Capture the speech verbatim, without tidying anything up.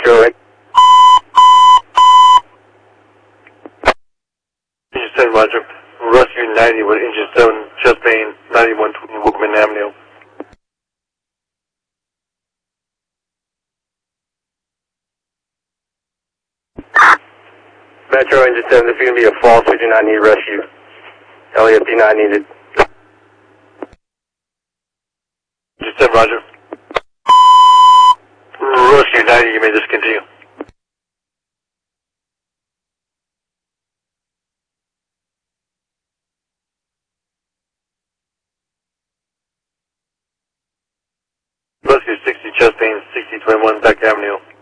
Correct. Engine seven, Roger. Rescue ninety with engine seven, chest pain, ninety-one twenty Wilkman Avenue. Metro engine seven, this is going to be a false. We do not need rescue. Elliot, D nine needed. Engine seven, Roger. Rescue ninety, you may discontinue. Rescue sixty, chest pain, sixty twenty-one, Beck Avenue.